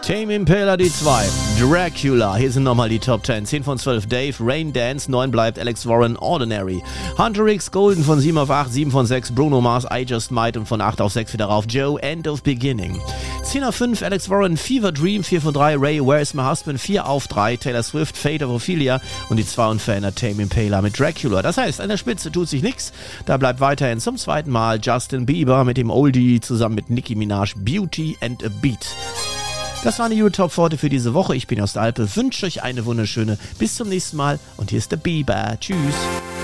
Tame Impala die 2, Dracula, hier sind nochmal die Top 10, 10 von 12 Dave, Rain Dance, 9 bleibt Alex Warren, Ordinary, Hunter X Golden von 7 auf 8, 7 von 6, Bruno Mars, I Just Might und von 8 auf 6 wieder rauf, Joe, End of Beginning, 10 auf 5, Alex Warren, Fever Dream, 4 von 3, Ray, Where's My Husband, 4 auf 3, Taylor Swift, Fate of Ophelia und die 2 und Fan Tame Impala mit Dracula. Das heißt, an der Spitze tut sich nichts, da bleibt weiterhin zum zweiten Mal Justin Bieber mit dem Oldie zusammen mit Nicki Minaj, Beauty and a Beat. Das waren die Euro Top 40 für diese Woche. Ich bin aus der Alpe, wünsche euch eine wunderschöne. Bis zum nächsten Mal und hier ist der Bieber. Tschüss.